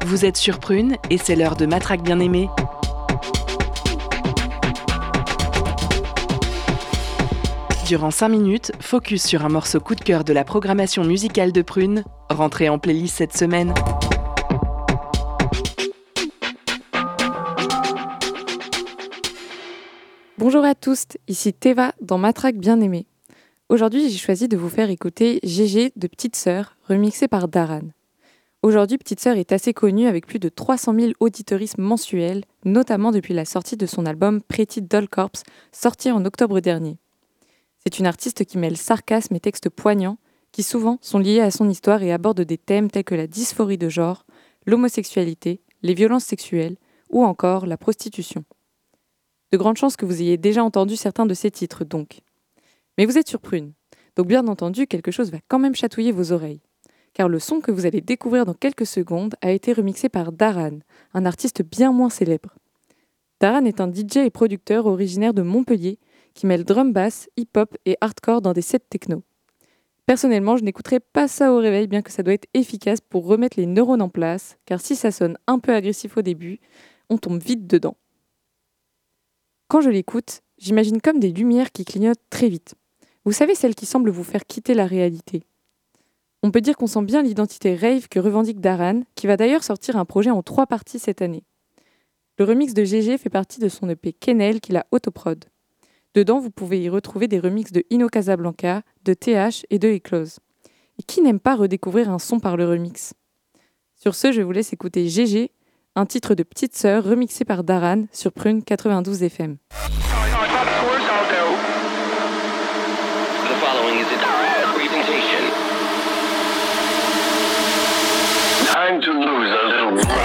Vous êtes sur Prune et c'est l'heure de Matraque bien-aimée. Durant 5 minutes, focus sur un morceau coup de cœur de la programmation musicale de Prune, rentré en playlist cette semaine. Bonjour à tous, ici Teva dans Matraque bien-aimée. Aujourd'hui, j'ai choisi de vous faire écouter GG de Petite Sœur, remixé par Daran. Aujourd'hui, Petite Sœur est assez connue avec plus de 300 000 auditeurismes mensuels, notamment depuis la sortie de son album Pretty Doll Corps, sorti en octobre dernier. C'est une artiste qui mêle sarcasme et textes poignants, qui souvent sont liés à son histoire et abordent des thèmes tels que la dysphorie de genre, l'homosexualité, les violences sexuelles ou encore la prostitution. De grandes chances que vous ayez déjà entendu certains de ces titres donc. Mais vous êtes sur Prune, donc bien entendu quelque chose va quand même chatouiller vos oreilles. Car le son que vous allez découvrir dans quelques secondes a été remixé par Daran, un artiste bien moins célèbre. Daran est un DJ et producteur originaire de Montpellier qui mêle drum bass, hip-hop et hardcore dans des sets techno. Personnellement, je n'écouterai pas ça au réveil, bien que ça doit être efficace pour remettre les neurones en place, car si ça sonne un peu agressif au début, on tombe vite dedans. Quand je l'écoute, j'imagine comme des lumières qui clignotent très vite. Vous savez, celles qui semblent vous faire quitter la réalité. On peut dire qu'on sent bien l'identité rave que revendique Daran, qui va d'ailleurs sortir un projet en 3 parties cette année. Le remix de GG fait partie de son EP Kennel qu'il a autoprod. Dedans, vous pouvez y retrouver des remixes de Ino Casablanca, de TH et de Eclose. Et qui n'aime pas redécouvrir un son par le remix ? Sur ce, je vous laisse écouter GG, un titre de Petite Sœur remixé par Daran sur Prune 92 FM. Time to lose